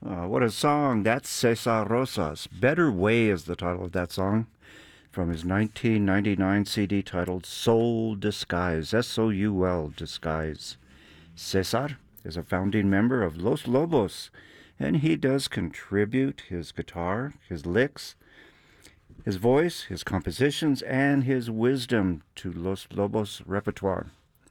What a song. That's Cesar Rosas. Better Way is the title of that song from his 1999 CD titled Soul Disguise. Soul Disguise. Cesar is a founding member of Los Lobos, and he does contribute his guitar, his licks, his voice, his compositions, and his wisdom to Los Lobos repertoire.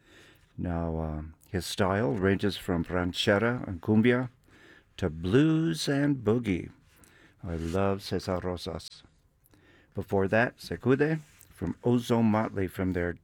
Now, his style ranges from ranchera and cumbia to blues and boogie. I love Cesar Rosas. Before that, Secude from Ozo Motley from their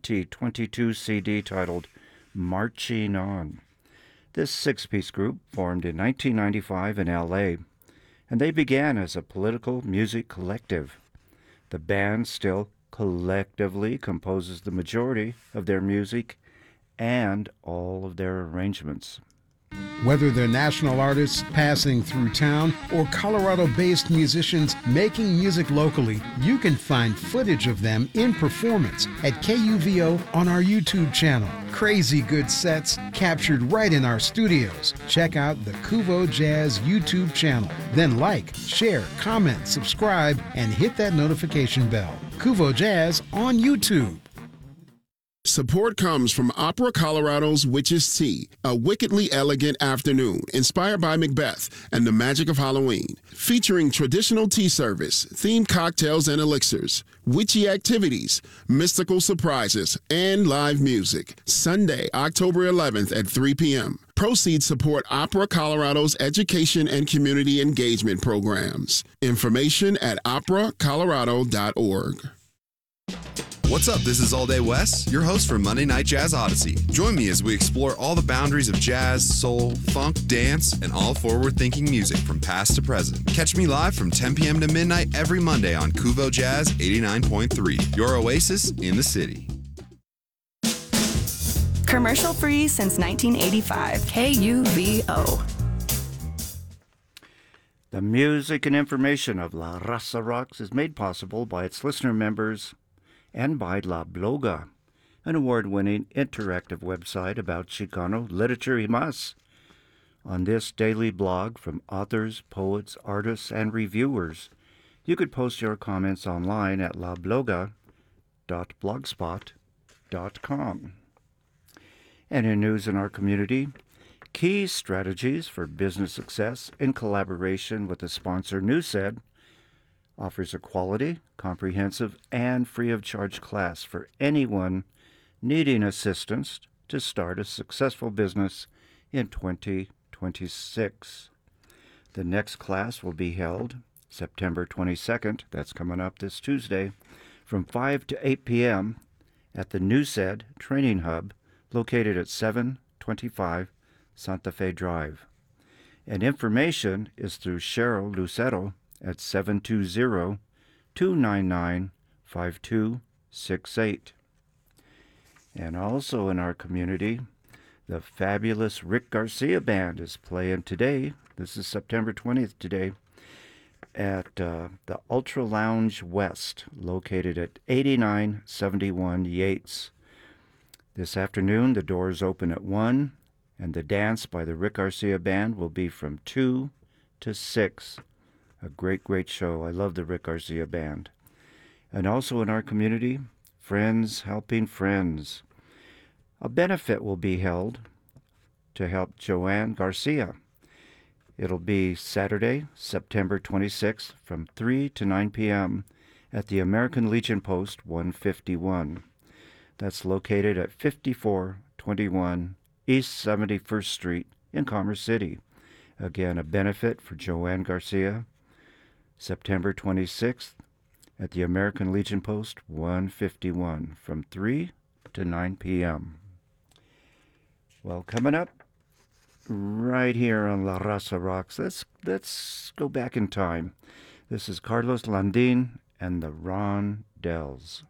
2022 CD titled Marching On. This six-piece group formed in 1995 in LA, and they began as a political music collective. The band still collectively composes the majority of their music and all of their arrangements. Whether they're national artists passing through town or Colorado-based musicians making music locally, you can find footage of them in performance at KUVO on our YouTube channel. Crazy good sets captured right in our studios. Check out the Kuvo Jazz YouTube channel. Then like, share, comment, subscribe, and hit that notification bell. Kuvo Jazz on YouTube. Support comes from Opera Colorado's Witch's Tea, a wickedly elegant afternoon inspired by Macbeth and the magic of Halloween, featuring traditional tea service, themed cocktails and elixirs, witchy activities, mystical surprises, and live music. Sunday, October 11th at 3 p.m. Proceeds support Opera Colorado's education and community engagement programs. Information at operacolorado.org. What's up? This is All Day Wes, your host for Monday Night Jazz Odyssey. Join me as we explore all the boundaries of jazz, soul, funk, dance, and all forward-thinking music from past to present. Catch me live from 10 p.m. to midnight every Monday on Kuvo Jazz 89.3, your oasis in the city. Commercial-free since 1985. KUVO. The music and information of La Raza Rocks is made possible by its listener members and by La Bloga, an award-winning interactive website about Chicano literature y más. On this daily blog from authors, poets, artists, and reviewers, you could post your comments online at labloga.blogspot.com. And in news in our community, key strategies for business success in collaboration with the sponsor Newsed offers a quality, comprehensive, and free-of-charge class for anyone needing assistance to start a successful business in 2026. The next class will be held September 22nd, that's coming up this Tuesday, from 5 to 8 p.m. at the Newsed Training Hub located at 725 Santa Fe Drive. And information is through Cheryl Lucero at 720-299-5268. And also in our community, the fabulous Rick Garcia Band is playing today. This is September 20th today at the Ultra Lounge West, located at 8971 Yates. This afternoon, the doors open at 1, and the dance by the Rick Garcia Band will be from 2 to 6. A great, great show. I love the Rick Garcia Band. And also in our community, Friends Helping Friends. A benefit will be held to help Joanne Garcia. It'll be Saturday, September 26th from 3 to 9 p.m. at the American Legion Post 151. That's located at 5421 East 71st Street in Commerce City. Again, a benefit for Joanne Garcia. September 26th at the American Legion Post 151 from 3 to 9 p.m. Well, coming up right here on La Raza Rocks, let's go back in time. This is Carlos Landin and the Rondells.